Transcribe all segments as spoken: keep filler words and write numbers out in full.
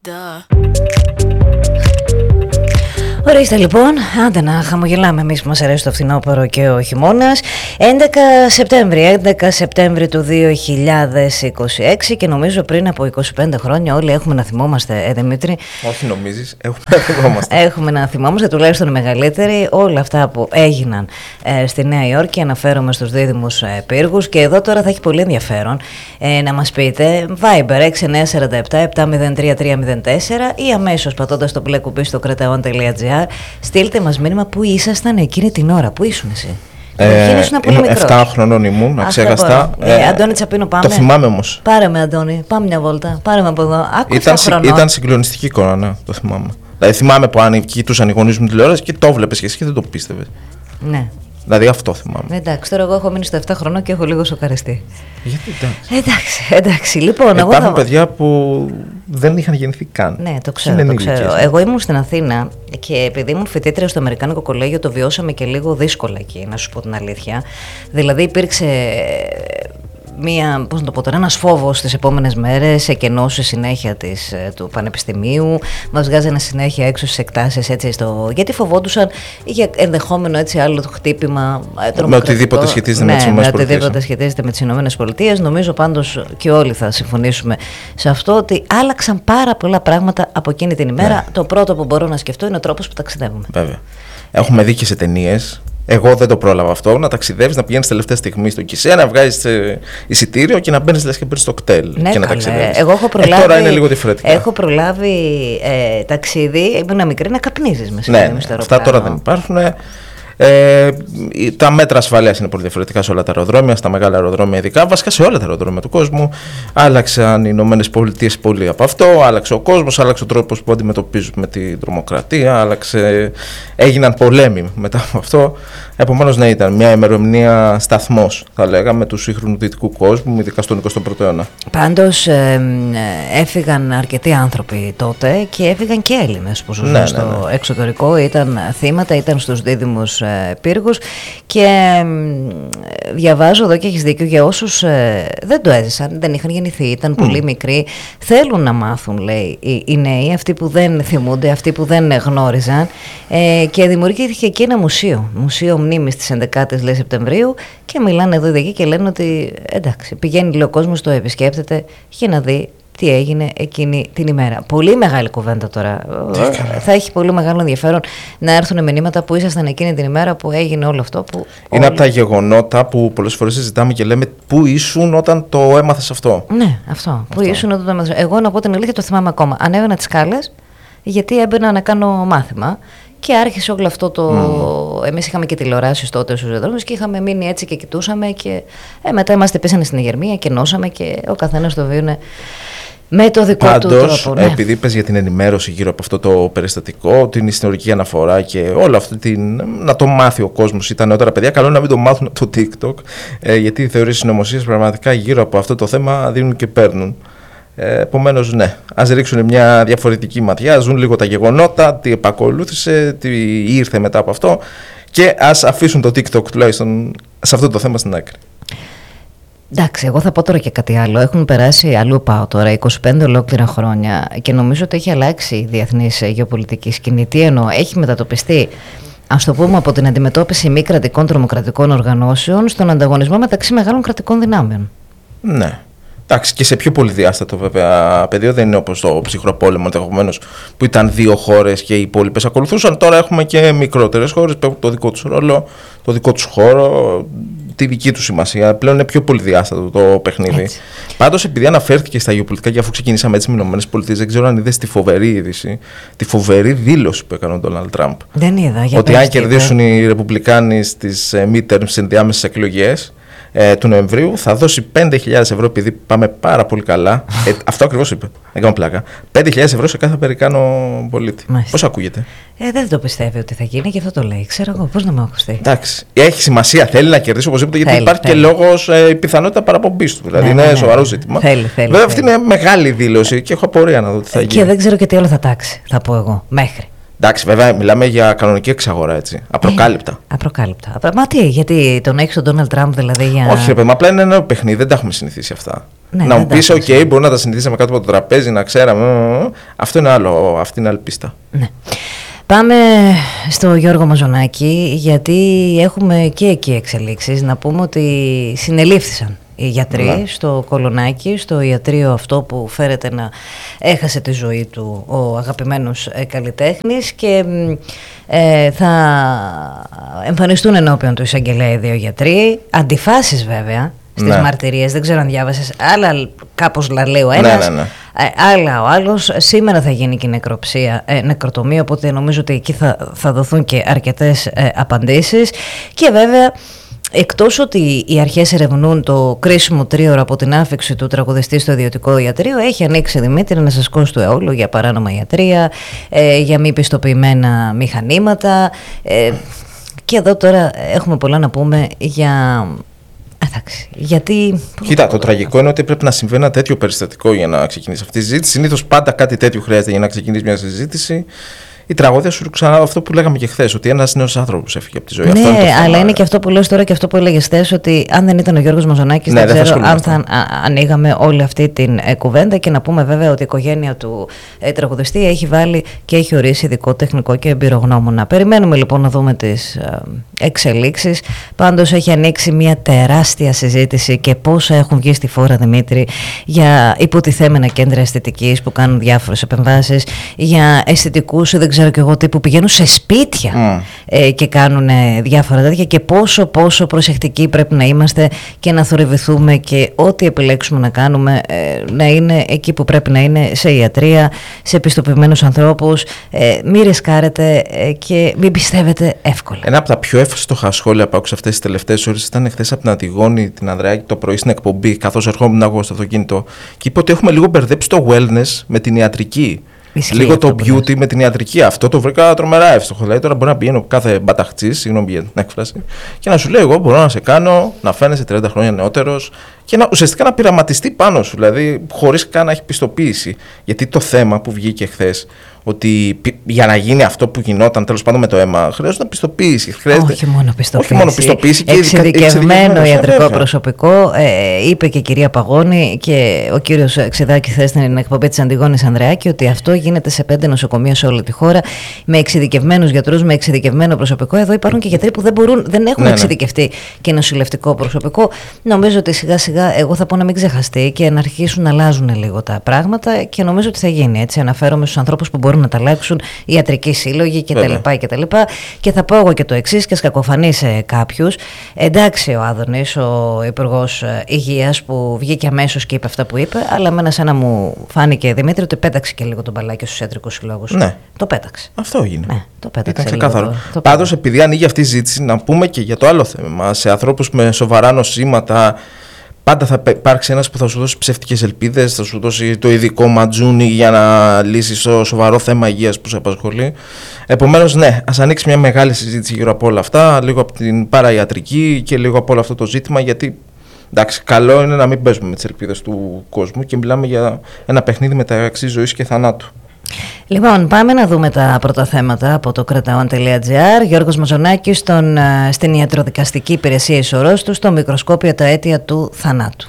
Ορίστε λοιπόν, άντε να χαμογελάμε εμείς που μας αρέσει το φθινόπωρο και ο χειμώνας. έντεκα Σεπτέμβρη, έντεκα Σεπτέμβρη του δύο χιλιάδες είκοσι έξι και νομίζω πριν από είκοσι πέντε χρόνια όλοι έχουμε να θυμόμαστε, ε Δημήτρη. Όχι νομίζεις, έχουμε να θυμόμαστε. Έχουμε να θυμόμαστε, τουλάχιστον οι μεγαλύτεροι, όλα αυτά που έγιναν ε, στη Νέα Υόρκη. Αναφέρομαι στους δίδυμους ε, πύργους και εδώ τώρα θα έχει πολύ ενδιαφέρον ε, να μας πείτε Viber έξι εννιά τέσσερα επτά επτά μηδέν τρία τρία μηδέν τέσσερα ή αμέσως πατώντας το μπλε κουμπί στο κρεταόν τελεία τζι άρ. Στείλτε μας μήνυμα που ήσασταν εκείνη την ώρα. Πού ήσουν εσύ? Ε, ήμουν επτά χρονών ήμουν, αξέχαστα. Ε, ε, Αντώνη Τσαπίνο, πάμε. Το θυμάμαι όμως. Πάρε με, Αντώνη, πάμε μια βόλτα. Πάρε με από εδώ. Ήταν, ήταν συγκλονιστική εικόνα, ναι, το θυμάμαι. Δηλαδή θυμάμαι που αν κοιτούσαν οι γονείς μου τηλεόραση και το βλέπεις και εσύ και δεν το πίστευες. Ναι. Δηλαδή αυτό θυμάμαι. Εντάξει, τώρα εγώ έχω μείνει στο επτά χρονών και έχω λίγο σοκαριστεί. Γιατί εντάξει. Εντάξει, εντάξει. Λοιπόν, υπάρχουν εγώ θα... παιδιά που δεν είχαν γεννηθεί καν. Ναι, το ξέρω, το ξέρω. Εγώ ήμουν στην Αθήνα και επειδή ήμουν φοιτήτρια στο Αμερικάνικο Κολέγιο, το βιώσαμε και λίγο δύσκολα εκεί, να σου πω την αλήθεια. Δηλαδή υπήρξε μία, πώς να το πω τώρα, ένας φόβος τις επόμενες μέρες, εκενώσεις συνέχεια της, του πανεπιστημίου, μας βγάζανε συνέχεια έξω στις εκτάσεις έτσι στο... γιατί φοβόντουσαν για ενδεχόμενο έτσι άλλο το χτύπημα τρομοκρατικό. Με οτιδήποτε σχετίζεται ναι, με τις ΗΠΑ. Με οτιδήποτε σχετίζεται με τις ΗΠΑ. Νομίζω πάντως και όλοι θα συμφωνήσουμε σε αυτό ότι άλλαξαν πάρα πολλά πράγματα από εκείνη την ημέρα. Ναι. Το πρώτο που μπορώ να σκεφτώ είναι ο τρόπος που ταξιδεύουμε. Βέβαια. Έχουμε δει και σε ταινίες. Εγώ δεν το πρόλαβα αυτό, να ταξιδεύεις, να πηγαίνεις τελευταία στιγμή στο Κισέα, να βγάζεις ε, εισιτήριο και να μπαίνεις λες και παίρνεις το κτέλ ναι, και να καλέ. ταξιδεύεις. Εγώ έχω προλάβει, ε, τώρα είναι λίγο διαφορετικά. Έχω προλάβει ε, ταξίδι, ήμουν μικρή, να καπνίζεις μέσα ναι, ναι, αυτά τώρα δεν υπάρχουν. Ε, τα μέτρα ασφαλείας είναι πολύ διαφορετικά σε όλα τα αεροδρόμια, στα μεγάλα αεροδρόμια ειδικά, βασικά σε όλα τα αεροδρόμια του κόσμου. Άλλαξαν οι Ηνωμένες Πολιτείες πολύ από αυτό, άλλαξε ο κόσμος, άλλαξε ο τρόπος που αντιμετωπίζουμε την τρομοκρατία, άλλαξε, έγιναν πολέμοι μετά από αυτό. Επομένως, ναι, ήταν μια ημερομηνία σταθμός, θα λέγαμε, του σύγχρονου δυτικού κόσμου, ειδικά στον εικοστό πρώτο αιώνα. Πάντως, ε, έφυγαν αρκετοί άνθρωποι τότε και έφυγαν και Έλληνες που ζούσαν ναι, στο ναι, ναι. εξωτερικό, ήταν θύματα, ήταν στους δίδυμους ε, πύργους και ε, διαβάζω εδώ και έχεις δίκιο για όσους ε, δεν το έζησαν, δεν είχαν γεννηθεί, ήταν mm. πολύ μικροί, θέλουν να μάθουν, λέει, οι, οι νέοι, αυτοί που δεν θυμούνται, αυτοί που δεν γνώριζαν ε, και δημιουργήθηκε εκεί ένα μουσείο, μουσείο μνήμης της έντεκα Σεπτεμβρίου και μιλάνε εδώ εκεί και λένε ότι εντάξει, πηγαίνει λέει ο κόσμος, το επισκέπτεται για να δει τι έγινε εκείνη την ημέρα. Πολύ μεγάλη κουβέντα τώρα. Θα έχει πολύ μεγάλο ενδιαφέρον να έρθουν μηνύματα που ήσασταν εκείνη την ημέρα που έγινε όλο αυτό. Που είναι όλοι... από τα γεγονότα που πολλές φορές συζητάμε και λέμε πού ήσουν όταν το έμαθες αυτό. Ναι, αυτό. αυτό. Πού ήσουν όταν το έμαθες. Εγώ να πω την αλήθεια, το θυμάμαι ακόμα. Ανέβαινα τις σκάλες γιατί έμπαινα να κάνω μάθημα. Και άρχισε όλο αυτό το. Mm. Εμείς είχαμε και τηλεοράσεις τότε στους δρόμους και είχαμε μείνει έτσι και κοιτούσαμε. Και ε, μετά είμαστε πέσανε στην Αιγερμία και ενώσαμε και ο καθένας το βίωνε με το δικό Πάντως, του τρόπο. Ναι. Επειδή είπες για την ενημέρωση γύρω από αυτό το περιστατικό, την ιστορική αναφορά και όλο αυτό την. Να το μάθει ο κόσμος ή τα νεότερα παιδιά, καλό είναι να μην το μάθουν από το TikTok, ε, γιατί οι θεωρίες συνωμοσίας πραγματικά γύρω από αυτό το θέμα δίνουν και παίρνουν. Ε, επομένως, ναι, ας ρίξουν μια διαφορετική ματιά, ας δουν λίγο τα γεγονότα, τι επακολούθησε, τι ήρθε μετά από αυτό και ας αφήσουν το TikTok τουλάχιστον σε αυτό το θέμα στην άκρη. Εντάξει, εγώ θα πω τώρα και κάτι άλλο. Έχουν περάσει, αλλού πάω τώρα, είκοσι πέντε ολόκληρα χρόνια και νομίζω ότι έχει αλλάξει η διεθνής γεωπολιτική σκηνή. Τι εννοώ, έχει μετατοπιστεί, ας το πούμε, από την αντιμετώπιση μη κρατικών τρομοκρατικών οργανώσεων στον ανταγωνισμό μεταξύ μεγάλων κρατικών δυνάμεων. Ναι. Εντάξει, και σε πιο πολυδιάστατο βέβαια πεδίο, δεν είναι όπως το ψυχρό πόλεμο ενδεχομένως που ήταν δύο χώρες και οι υπόλοιπες ακολουθούσαν. Τώρα έχουμε και μικρότερες χώρες που έχουν το δικό τους ρόλο, το δικό τους χώρο, τη δική τους σημασία. Πλέον είναι πιο πολυδιάστατο το παιχνίδι. Πάντως, επειδή αναφέρθηκε στα γεωπολιτικά και αφού ξεκινήσαμε έτσι με τις ΗΠΑ, δεν ξέρω αν είδες τη φοβερή είδηση, τη φοβερή δήλωση που έκανε ο Ντόναλντ Τραμπ. Δεν είδα. Για ότι αν κερδίσουν οι Ρεπουμπλικάνοι στις midterms ενδιάμεσες εκλογές Ε, του Νοεμβρίου θα δώσει πέντε χιλιάδες ευρώ, επειδή πάμε πάρα πολύ καλά. ε, αυτό ακριβώς είπε. Δεν κάνω πλάκα. πέντε χιλιάδες ευρώ σε κάθε Αμερικάνο πολίτη. Πώς ακούγεται? Ε, δεν το πιστεύει ότι θα γίνει και αυτό το λέει. Ξέρω εγώ, πώς να με ακουστεί. Εντάξει. Έχει σημασία, θέλει να κερδίσει οπωσδήποτε, γιατί θέλει, υπάρχει θέλει. και λόγος, ε, η πιθανότητα παραπομπής του. Δηλαδή ναι, είναι ναι, ναι, σοβαρό ζήτημα. Θέλει, θέλει, Βέβαια, θέλει. αυτή είναι μεγάλη δήλωση και έχω απορία να δω τι θα γίνει. Και δεν ξέρω και τι άλλο θα τάξει, θα πω εγώ. Μέχρι. Εντάξει, βέβαια, μιλάμε για κανονική εξαγορά, έτσι. Απροκάλυπτα. Ε, απροκάλυπτα. Μα τι, γιατί τον έχει τον Ντόναλντ Τραμπ, δηλαδή για. Όχι, ρε παιδί, απλά είναι ένα παιχνίδι, δεν τα έχουμε συνηθίσει αυτά. Ναι, να μου πεις, οκ, okay, μπορεί να τα συνηθίσαμε κάτω από το τραπέζι, να ξέραμε. Αυτό είναι άλλο, αυτή είναι άλλη πίστα. Ναι. Πάμε στο Γιώργο Μαζονάκη, γιατί έχουμε και εκεί εξελίξεις. Να πούμε ότι συνελήφθησαν οι γιατροί ναι. στο Κολονάκι, στο ιατρείο αυτό που φέρεται να έχασε τη ζωή του ο αγαπημένος ε, καλλιτέχνης, και ε, θα εμφανιστούν ενώπιον του εισαγγελέα οι δύο γιατροί. Αντιφάσεις βέβαια στις ναι. μαρτυρίες, δεν ξέρω αν διάβασες, άλλα κάπως λέει ο ένας, ναι, ναι, ναι. άλλα ο άλλος. Σήμερα θα γίνει και η νεκροψία, ε, νεκροτομία, οπότε νομίζω ότι εκεί θα, θα δοθούν και αρκετές ε, απαντήσεις. Και βέβαια, εκτός ότι οι αρχές ερευνούν το κρίσιμο τρίωρο από την άφηξη του τραγουδιστή στο ιδιωτικό ιατρείο, έχει ανοίξει, Δημήτρη, ένα σασκός του αιώλου για παράνομα ιατρεία, ε, για μη πιστοποιημένα μηχανήματα, ε, και εδώ τώρα έχουμε πολλά να πούμε για... Εντάξει, γιατί... Κοίτα, το τραγικό είναι ότι πρέπει να συμβαίνει ένα τέτοιο περιστατικό για να ξεκινήσει αυτή η συζήτηση. Συνήθως πάντα κάτι τέτοιο χρειάζεται για να ξεκινήσει μια συζήτηση. Η τραγωδία σου ξανά αυτό που λέγαμε και χθες, ότι ένας νέος άνθρωπος έφυγε από τη ζωή. Ναι, αυτό είναι το θέμα, αλλά είναι και αυτό που λέω τώρα και αυτό που έλεγες χθες, ότι αν δεν ήταν ο Γιώργος Μαζονάκης, ναι, δεν ξέρω αν θα α, ανοίγαμε όλη αυτή την ε, κουβέντα. Και να πούμε βέβαια ότι η οικογένεια του ε, τραγουδιστή έχει βάλει και έχει ορίσει ειδικό τεχνικό και εμπειρογνώμονα. Περιμένουμε λοιπόν να δούμε τις ε, εξελίξεις. Πάντως έχει ανοίξει μια τεράστια συζήτηση και πόσα έχουν βγει στη φόρα, Δημήτρη, για υποτιθέμενα κέντρα αισθητικής που κάνουν διάφορες επεμβάσεις, για αισθητικούς, δεν ξέρω και εγώ τι, που πηγαίνουν σε σπίτια mm. ε, και κάνουν ε, διάφορα τέτοια, και πόσο πόσο προσεκτικοί πρέπει να είμαστε και να θορυβηθούμε, και ό,τι επιλέξουμε να κάνουμε ε, να είναι εκεί που πρέπει να είναι, σε ιατρεία, σε πιστοποιημένους ανθρώπους. ε, μην ρισκάρετε ε, και μην πιστεύετε εύκολα. Ένα από τα πιο εύστοχα σχόλια που άκουσα αυτές τις τελευταίες ώρες ήταν χθες από την Αντιγόνη την Ανδρεάκη το πρωί στην εκπομπή, καθώς ερχόμουν εγώ στο αυτοκίνητο, και είπε ότι έχουμε λίγο μπερδέψει το wellness με την ιατρική. Ισχύει λίγο το beauty λες. Με την ιατρική. Αυτό το βρήκα τρομερά εύστοχο. Δηλαδή, τώρα μπορεί να πηγαίνω κάθε μπαταχτσής, συγγνώμη για την έκφραση, και να σου λέει: εγώ μπορώ να σε κάνω να φαίνεσαι τριάντα χρόνια νεότερος, και να, ουσιαστικά να πειραματιστεί πάνω σου, δηλαδή χωρίς καν να έχει πιστοποίηση. Γιατί το θέμα που βγήκε χθες, ότι για να γίνει αυτό που γινόταν τέλος πάντων με το αίμα, χρειάζεται πιστοποίηση. Χρειάζεται... Όχι μόνο πιστοποίηση. Όχι μόνο πιστοποίηση, και εξειδικευμένο ιατρικό προσωπικό. Ε, είπε και η κυρία Παγώνη και ο κύριος Ξηδάκης χθες στην εκπομπή της Αντιγόνης Ανδρεάκη, ότι αυτό γίνεται σε πέντε νοσοκομεία σε όλη τη χώρα, με εξειδικευμένους γιατρούς, με εξειδικευμένο προσωπικό. Εδώ υπάρχουν και γιατροί που δεν, μπορούν, δεν έχουν ναι, εξειδικευτεί ναι. και νοσηλευτικό προσωπικό. Νομίζω ότι σιγά σιγά, εγώ θα πω να μην ξεχαστεί και να αρχίσουν να αλλάζουν λίγο τα πράγματα, και νομίζω ότι θα γίνει έτσι. Αναφέρομαι στους ανθρώπους που μπορούν να τα αλλάξουν, ιατρικοί σύλλογοι κτλ. Και, και θα πω εγώ και το εξής, και σκακοφανεί σε κάποιους. Εντάξει, ο Άδωνης, ο Υπουργός Υγείας, που βγήκε αμέσως και είπε αυτά που είπε, αλλά εμένα σαν να μου φάνηκε, Δημήτρη, ότι πέταξε και λίγο τον μπαλάκι στους ιατρικούς συλλόγους. Ναι. Το πέταξε. Αυτό έγινε. Ναι, το πέταξε. Ήταν ξεκάθαρο. Το, το Πάντως, επειδή ανοίγει αυτή η ζήτηση, να πούμε και για το άλλο θέμα. Σε ανθρώπους με σοβαρά νοσήματα, πάντα θα υπάρξει ένας που θα σου δώσει ψεύτικες ελπίδες, θα σου δώσει το ειδικό ματζούνι για να λύσεις το σοβαρό θέμα υγείας που σε απασχολεί. Επομένως, ναι, ας ανοίξει μια μεγάλη συζήτηση γύρω από όλα αυτά, λίγο από την παραϊατρική και λίγο από όλο αυτό το ζήτημα, γιατί εντάξει, καλό είναι να μην παίζουμε με τις ελπίδες του κόσμου και μιλάμε για ένα παιχνίδι μεταξύ ζωής και θανάτου. Λοιπόν, πάμε να δούμε τα πρώτα θέματα από το κραταόν τελεία τζι άρ. Γιώργος Μαζονάκης στον, στην ιατροδικαστική υπηρεσία Ισορρός του, στο μικροσκόπιο τα αίτια του θανάτου.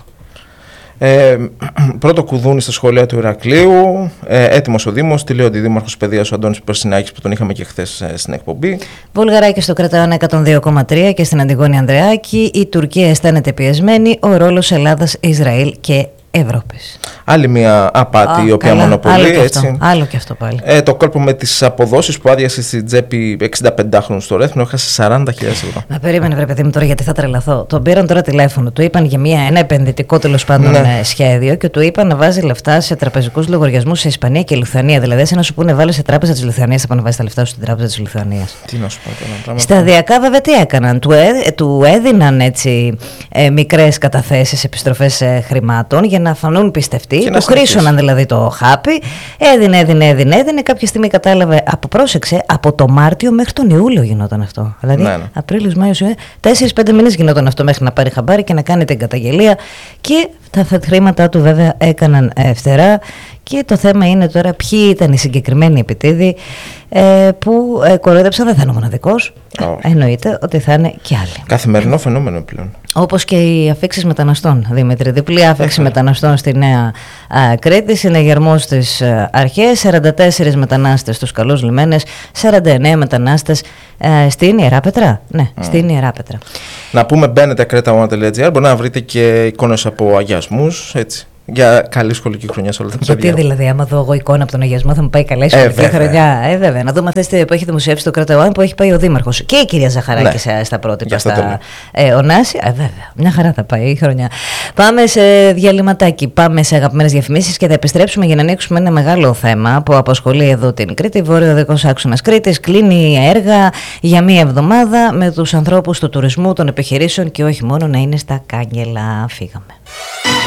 Ε, πρώτο κουδούνι στα σχολεία του Ηρακλείου. Ε, έτοιμος ο Δήμος, τη λέει ο Αντιδήμαρχος Παιδείας ο Αντώνης Περσινάκης, που τον είχαμε και χθες ε, στην εκπομπή. Βουλγαράκι στο κραταόν εκατόν δύο κόμμα τρία και στην Αντιγόνη Ανδρεάκη. Η Τουρκία αισθάνεται πιεσμένη. Ο ρόλος Ελλάδας, Ισραήλ και Ευρώπης. Άλλη μια απάτη oh, η οποία καλά. μονοπολεί. Άλλο και, έτσι. Αυτό. Άλλο και αυτό πάλι. Ε, το κόλπο με τις αποδόσεις που άδειασε στην τσέπη εξηνταπεντάχρονου στο Ρέθμινο, έχασε σαράντα χιλιάδες ευρώ. Να περίμενε, βρε παιδί μου, τώρα γιατί θα τρελαθώ. Τον πήραν τώρα τηλέφωνο, του είπαν για μια, ένα επενδυτικό τέλος πάντων ναι. σχέδιο, και του είπαν να βάζει λεφτά σε τραπεζικούς λογαριασμούς σε Ισπανία και Λιθουανία. Δηλαδή, σαν να σου πούνε βάλει σε τράπεζα της Λιθουανίας, θα πάνε να βάζει τα λεφτά σου στην τράπεζα της Λιθουανίας. Τι να σου πω τώρα. Σταδιακά, βέβαια, τι έκαναν. Του, ε, του έδιναν έτσι ε, μικρές καταθέσεις, επιστροφές ε, χρημάτων για να φανούν πιστευτοί. Του χρήσωναν δηλαδή το χάπι, έδινε, έδινε, έδινε, έδινε. Κάποια στιγμή κατάλαβε, από πρόσεξε, από το Μάρτιο μέχρι τον Ιούλιο γινόταν αυτό. Δηλαδή, ναι, ναι. Απρίλιος, Μάιος, τέσσερις πέντε μήνες γινόταν αυτό μέχρι να πάρει χαμπάρι και να κάνει την καταγγελία. Και τα χρήματά του βέβαια έκαναν ε, φτερά, Και το θέμα είναι τώρα ποιοι ήταν οι συγκεκριμένοι επιτίδοι ε, που ε, κοροϊδέψαν. Δεν θα είναι ο μοναδικός. Oh. Εννοείται ότι θα είναι και άλλοι. Καθημερινό φαινόμενο πλέον. Όπως και οι αφήξεις μεταναστών, Δημήτρη. Διπλή άφηξη μεταναστών στη Νέα α, Κρήτη, συναγερμός στις α, αρχές, σαράντα τέσσερις μετανάστες στους Καλούς Λιμένες, σαράντα εννέα μετανάστες α, στην Ιεράπετρα. Ναι, mm. στην Ιεράπετρα. Να πούμε μπαίνετε κρέτα τελεία τζι άρ, μπορεί να βρείτε και εικόνες από αγιασμούς, έτσι. Για καλή σχολική χρονιά σε όλα τα παιδιά. Γιατί δηλαδή, άμα δω εγώ εικόνα από τον αγιασμό, θα μου πάει καλή σχολική ε, χρονιά. Ε, βέβαια. Να δούμε αυτές που έχει δημοσιεύσει το Κρατεόαν που έχει πάει ο Δήμαρχος και η κυρία Ζαχαράκη ναι. στα πρότυπα στα ε, Ωνάση. Ε, βέβαια. Μια χαρά θα πάει η χρονιά. Πάμε σε διαλυματάκι. Πάμε σε αγαπημένες διαφημίσεις και θα επιστρέψουμε για να ανοίξουμε ένα μεγάλο θέμα που απασχολεί εδώ την Κρήτη. Βορειοδυτικός άξονας Κρήτης κλείνει έργα για μία εβδομάδα με τους ανθρώπους του τουρισμού, των επιχειρήσεων και όχι μόνο να είναι στα κάγκελα. Φύγαμε.